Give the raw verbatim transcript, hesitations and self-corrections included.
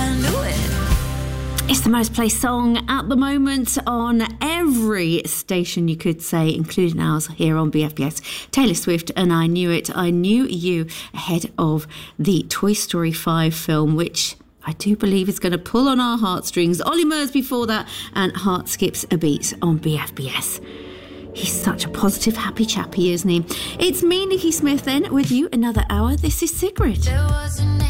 It's the most played song at the moment on every station, you could say, including ours here on B F B S. Taylor Swift and I Knew It. I Knew You, ahead of the Toy Story five film, which I do believe is going to pull on our heartstrings. Ollie Murs before that, and Heart Skips a Beat on B F B S. He's such a positive, happy chappy, isn't he? It's me, Nikki Smith, then, with you another hour. This is Sigrid.